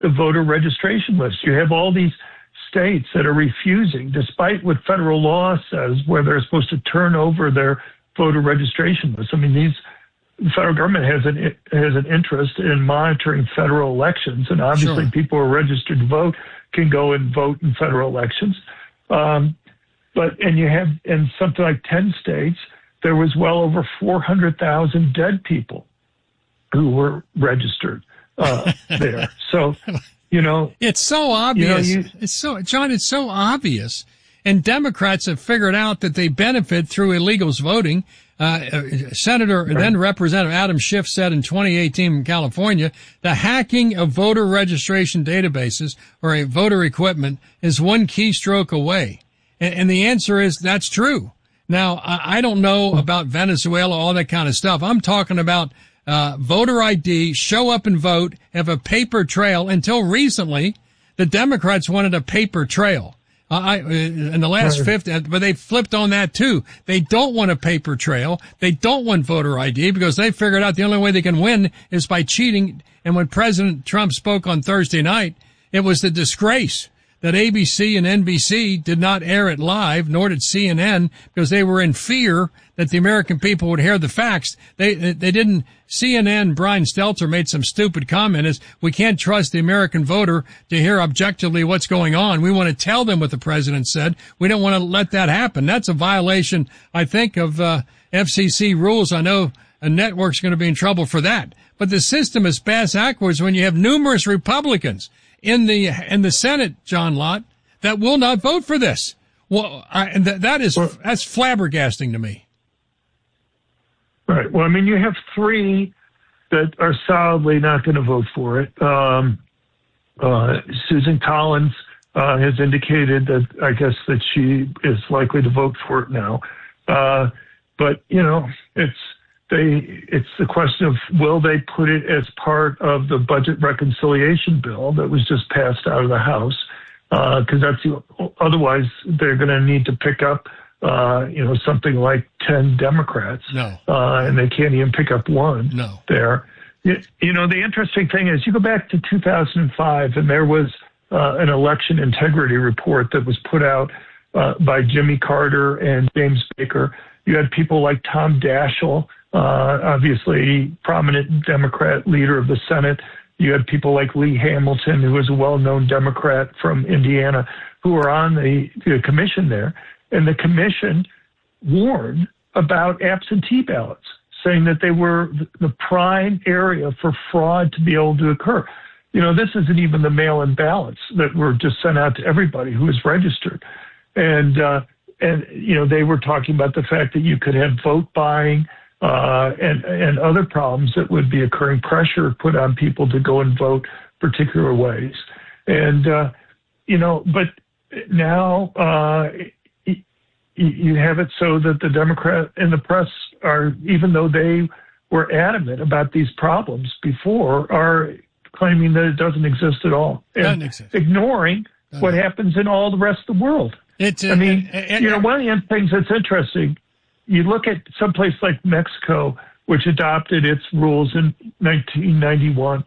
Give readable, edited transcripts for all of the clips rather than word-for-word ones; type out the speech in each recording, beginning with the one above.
the voter registration list. You have all these states that are refusing, despite what federal law says, where they're supposed to turn over their voter registration list. I mean, the federal government has an interest in monitoring federal elections, and obviously people who are registered to vote can go and vote in federal elections. And you have in something like 10 states, there was well over 400,000 dead people who were registered there. So, it's so obvious. John, it's so obvious. And Democrats have figured out that they benefit through illegals voting. Senator, then Representative Adam Schiff said in 2018 in California, the hacking of voter registration databases or a voter equipment is one keystroke away. And the answer is that's true. Now, I don't know about Venezuela, all that kind of stuff. I'm talking about voter ID, show up and vote, have a paper trail. Until recently, the Democrats wanted a paper trail. In the last 50, but they flipped on that too. They don't want a paper trail. They don't want voter ID because they figured out the only way they can win is by cheating. And when President Trump spoke on Thursday night, it was the disgrace that ABC and NBC did not air it live, nor did CNN, because they were in fear that the American people would hear the facts. They didn't. CNN, Brian Stelter made some stupid comment as we can't trust the American voter to hear objectively what's going on. We want to tell them what the president said. We don't want to let that happen. That's a violation, I think, of FCC rules. I know a network's going to be in trouble for that. But the system is backwards when you have numerous Republicans in the Senate, John Lott, that will not vote for this. Well, that's flabbergasting to me. Right. Well, I mean, you have three that are solidly not going to vote for it. Susan Collins has indicated that I guess that she is likely to vote for it now. But it's the question of will they put it as part of the budget reconciliation bill that was just passed out of the House? Because otherwise they're going to need to pick up something like 10 Democrats. No. And they can't even pick up one there. The interesting thing is you go back to 2005 and there was an election integrity report that was put out by Jimmy Carter and James Baker. You had people like Tom Daschle, obviously prominent Democrat leader of the Senate. You had people like Lee Hamilton, who was a well-known Democrat from Indiana, who were on the commission there. And the commission warned about absentee ballots, saying that they were the prime area for fraud to be able to occur. This isn't even the mail-in ballots that were just sent out to everybody who was registered. And they were talking about the fact that you could have vote buying and other problems that would be occurring, pressure put on people to go and vote particular ways. And, but now you have it so that the Democrat and the press are, even though they were adamant about these problems before, are claiming that it doesn't exist at all. And ignoring what happens in all the rest of the world. One of the things that's interesting, you look at someplace like Mexico, which adopted its rules in 1991.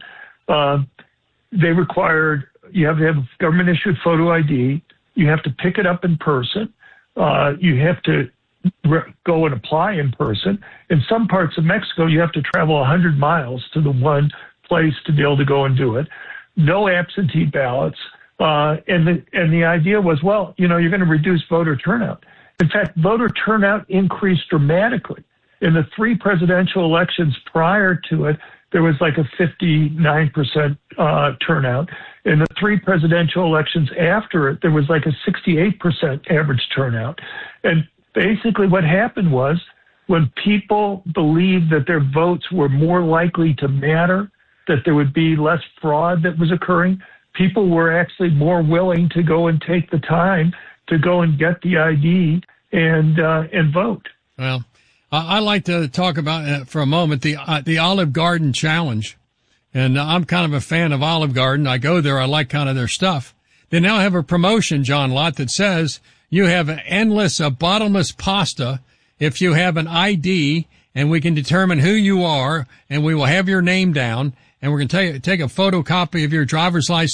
They required you have to have government-issued photo ID. You have to pick it up in person. You have to go and apply in person. In some parts of Mexico, you have to travel 100 miles to the one place to be able to go and do it. No absentee ballots. And the idea was, you're going to reduce voter turnout. In fact, voter turnout increased dramatically. In the three presidential elections prior to it, there was like a 59% turnout. In the three presidential elections after it, there was like a 68% average turnout. And basically what happened was when people believed that their votes were more likely to matter, that there would be less fraud that was occurring, people were actually more willing to go and take the time to go and get the ID and vote. Well, I like to talk about for a moment the Olive Garden challenge, and I'm kind of a fan of Olive Garden. I go there, I like kind of their stuff. They now have a promotion, John Lott, that says you have a bottomless pasta if you have an ID, and we can determine who you are, and we will have your name down. and we're going to take a photocopy of your driver's license